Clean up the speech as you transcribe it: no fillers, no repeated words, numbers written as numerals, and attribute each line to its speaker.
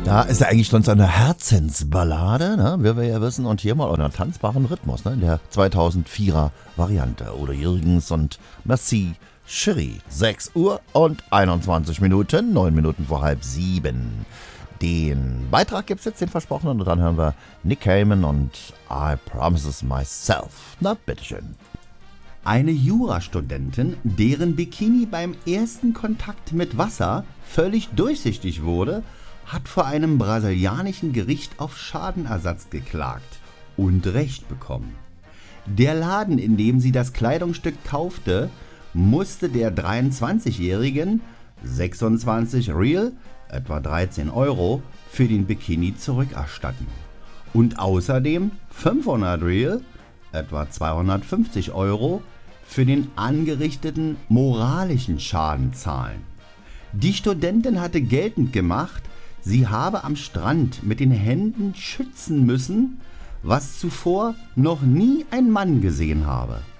Speaker 1: Ja, ist ja eigentlich schon so eine Herzensballade, ne? Wie wir ja wissen. Und hier mal unter tanzbaren Rhythmus, ne? In der 2004er Variante. Oder Jürgens und Merci Cherie. 6 Uhr und 21 Minuten, 9 Minuten vor halb 7. Den Beitrag gibt's jetzt, den versprochenen. Und dann hören wir Nick Cayman und I Promises Myself. Na, bitteschön.
Speaker 2: Eine Jurastudentin, deren Bikini beim ersten Kontakt mit Wasser völlig durchsichtig wurde, hat vor einem brasilianischen Gericht auf Schadenersatz geklagt und Recht bekommen. Der Laden, in dem sie das Kleidungsstück kaufte, musste der 23-Jährigen 26 Real, etwa 13 Euro, für den Bikini zurückerstatten. Und außerdem 500 Real, etwa 250 Euro, für den angerichteten moralischen Schaden zahlen. Die Studentin hatte geltend gemacht, sie habe am Strand mit den Händen schützen müssen, was zuvor noch nie ein Mann gesehen habe.